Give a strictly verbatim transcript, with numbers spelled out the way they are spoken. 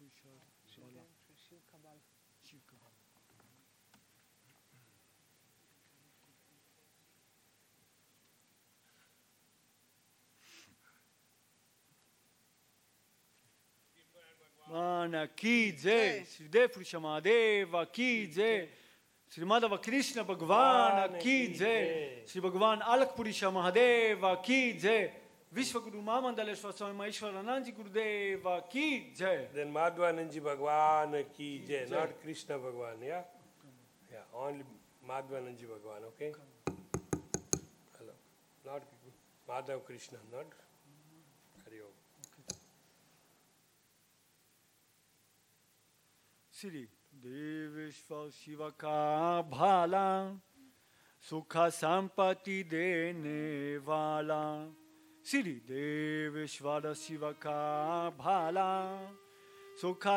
Mana ki jai, Shridev Purusha Mahadeva ki jai, Shri Madhava Krishna Bhagwan ki jai, Shri Bhagwan Alakh Purusha Mahadeva ki jai, Vishwaguru Mahamandaleshwar Swami Maheshwaranandji Gurudeva ki jai. Then Madhvanandji Bhagwan ki jai, not Krishna Bhagwan, yeah? Yeah, only Madhvanandji Bhagwan, okay? Hello. Not Madhav Krishna, not Hari Om. Shri Deveshwar Shiva ka bhala, Sukha Sampati dene wala. Shri Deveshwar Shiva ka bhala, Sukha